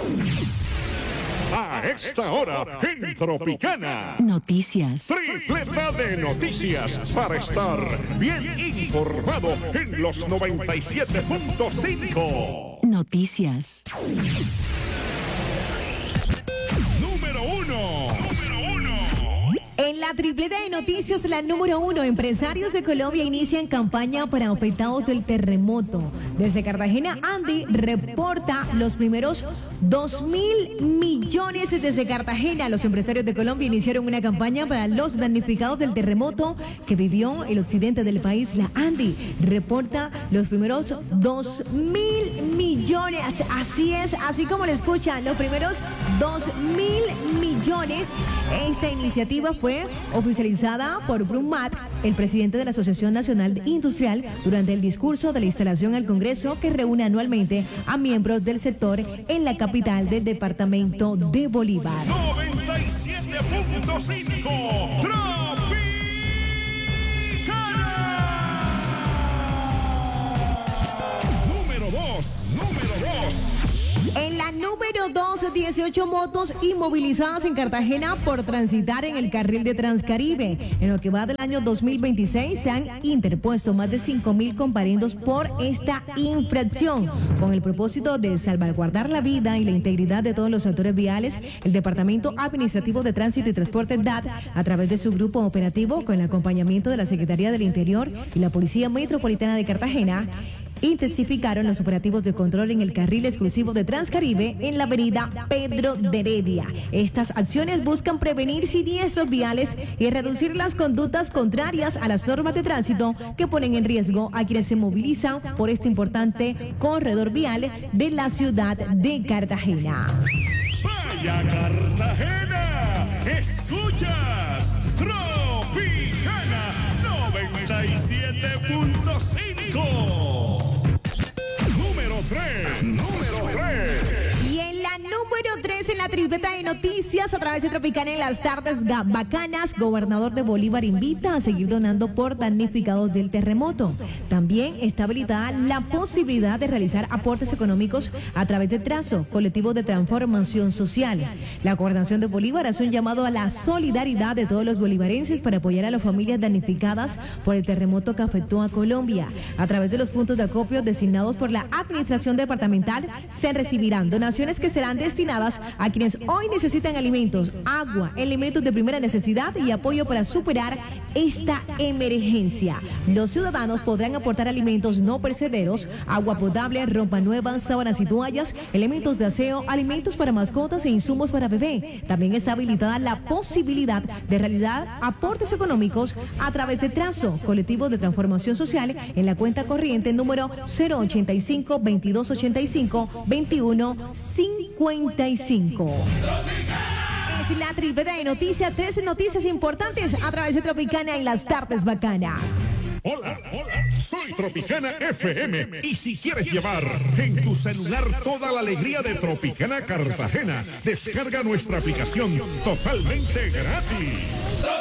A esta hora, en Tropicana. Noticias. Tripleta de noticias para estar bien informado en los 97.5. Noticias. Número 1. En la tripleta de noticias, la número 1, empresarios de Colombia inician campaña para afectados del terremoto. Desde Cartagena, Andy reporta los primeros 2.000 millones desde Cartagena. Los empresarios de Colombia iniciaron una campaña para los damnificados del terremoto que vivió el occidente del país. La Andy reporta los primeros 2.000 millones. Así es, así como lo escuchan, los primeros 2.000 millones. Esta iniciativa fue oficializada por Brumat, el presidente de la Asociación Nacional Industrial, durante el discurso de la instalación al Congreso que reúne anualmente a miembros del sector en la capital del departamento de Bolívar. 97.5 Tropicana. Número 2. En la número 2, 18 motos inmovilizadas en Cartagena por transitar en el carril de Transcaribe. En lo que va del año 2026 se han interpuesto más de 5.000 comparendos por esta infracción. Con el propósito de salvaguardar la vida y la integridad de todos los actores viales, el Departamento Administrativo de Tránsito y Transporte DAT, a través de su grupo operativo con el acompañamiento de la Secretaría del Interior y la Policía Metropolitana de Cartagena, intensificaron los operativos de control en el carril exclusivo de Transcaribe en la avenida Pedro de Heredia. Estas acciones buscan prevenir siniestros viales y reducir las conductas contrarias a las normas de tránsito que ponen en riesgo a quienes se movilizan por este importante corredor vial de la ciudad de Cartagena. ¡Vaya Cartagena! ¡Escuchas! Tropicana 97.5. Número 3. Y en la número 3, en la tripleta de noticias, a través de Tropicana en las tardes bacanas, gobernador de Bolívar invita a seguir donando por damnificados del terremoto. También está habilitada la posibilidad de realizar aportes económicos a través de Trazo, colectivo de transformación social. La gobernación de Bolívar hace un llamado a la solidaridad de todos los bolivarenses para apoyar a las familias damnificadas por el terremoto que afectó a Colombia. A través de los puntos de acopio designados por la administración departamental, se recibirán donaciones que serán destinadas a quienes hoy necesitan alimentos, agua, elementos de primera necesidad y apoyo para superar esta emergencia. Los ciudadanos podrán aportar alimentos no perecederos, agua potable, ropa nueva, sábanas y toallas, elementos de aseo, alimentos para mascotas e insumos para bebé. También está habilitada la posibilidad de realizar aportes económicos a través de Trazo, colectivo de transformación social, en la cuenta corriente número 085 2285 2155. Es la tripleta de noticias, 13 noticias importantes a través de Tropicana en las tardes bacanas. Hola, soy Tropicana FM y si quieres llevar en tu celular toda la alegría de Tropicana Cartagena, descarga nuestra aplicación totalmente gratis.